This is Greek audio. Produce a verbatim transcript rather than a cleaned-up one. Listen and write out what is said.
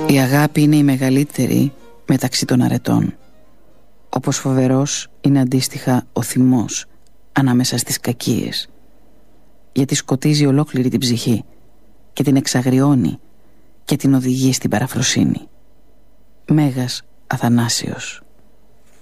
Η αγάπη είναι η μεγαλύτερη μεταξύ των αρετών. Όπως φοβερός είναι αντίστοιχα ο θυμός ανάμεσα στις κακίες, γιατί σκοτίζει ολόκληρη την ψυχή και την εξαγριώνει και την οδηγεί στην παραφροσύνη. Μέγας Αθανάσιος.